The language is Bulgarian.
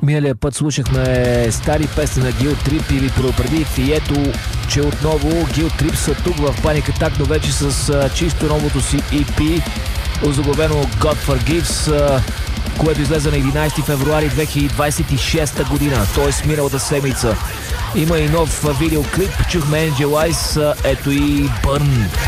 Миналия път слушахме стари песни на Guilt Trip и ви предупредих и ето, че отново Guilt Trip са тук в Panic Attack, но вече с чисто новото си EP, озаглавено God Forgives, което излезе на 11 февруари 2026 година, т.е. миналата седмица. Има и нов видеоклип, чухме Angel Eyes, ето и Burn.